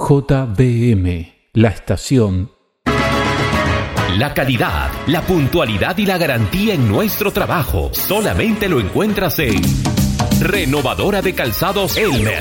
JBM, la estación. La calidad, la puntualidad y la garantía en nuestro trabajo solamente lo encuentras en Renovadora de Calzados Elmer.